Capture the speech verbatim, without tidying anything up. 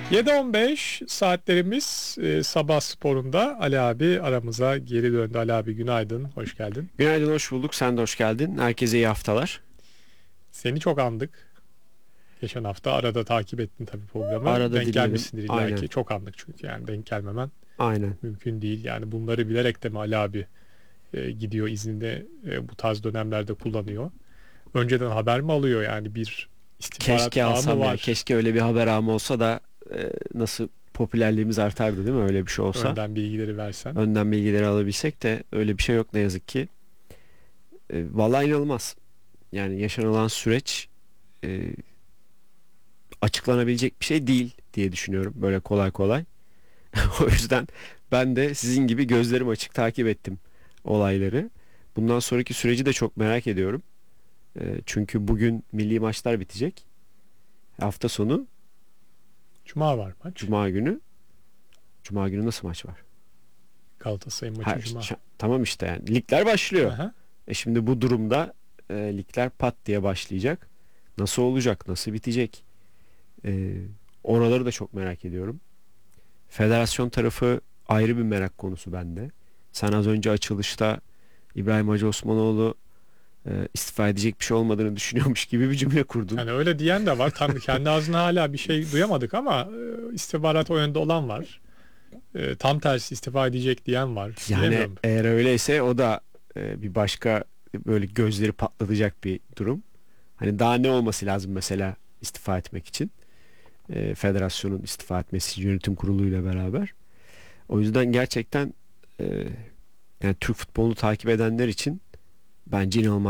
yedi on beş saatlerimiz e, sabah sporunda Ali abi aramıza geri döndü. Ali abi günaydın, hoş geldin. Günaydın, hoş bulduk. Sen de hoş geldin. Herkese iyi haftalar. Seni çok andık. Geçen hafta arada takip ettin tabii programı. Arada Denk dinledim. gelmişsindir illa Aynen, ki. Çok andık çünkü yani denk gelmemen aynen. mümkün değil. Yani bunları bilerek de mi Ali abi e, gidiyor izninde e, bu tarz dönemlerde kullanıyor. Önceden haber mi alıyor yani bir istihbarat Keşke ağı mı alsam ya. var? Keşke öyle bir haber ağım olsa da e, nasıl popülerliğimiz artardı değil mi? Öyle bir şey olsa. Önden bilgileri versen. Önden bilgileri alabilsek de öyle bir şey yok ne yazık ki. E, vallahi inanılmaz. Yani yaşanılan süreç e, açıklanabilecek bir şey değil diye düşünüyorum. Böyle kolay kolay. O yüzden ben de sizin gibi gözlerim açık takip ettim olayları. Bundan sonraki süreci de çok merak ediyorum. E, çünkü bugün milli maçlar bitecek. Hafta sonu Cuma var maç. Cuma günü. Cuma günü nasıl maç var? Galatasaray'ın Ha, maçı Cuma. ş- tamam işte yani ligler başlıyor. Aha. E şimdi bu durumda e, ligler pat diye başlayacak. Nasıl olacak? Nasıl bitecek? E, oraları da çok merak ediyorum. Federasyon tarafı ayrı bir merak konusu bende. Sen az önce açılışta İbrahim Hacı Osmanoğlu e, istifa edecek bir şey olmadığını düşünüyormuş gibi bir cümle kurdun. Yani öyle diyen de var. Tam kendi ağzına hala bir şey duyamadık ama e, istihbarat o yönde olan var. E, tam tersi istifa edecek diyen var. Yani Bilemiyorum. eğer öyleyse o da e, bir başka böyle gözleri patlatacak bir durum. Hani daha ne olması lazım mesela istifa etmek için? E, federasyonun istifa etmesi yönetim kuruluyla beraber. O yüzden gerçekten e, yani Türk futbolunu takip edenler için bence inanılmaz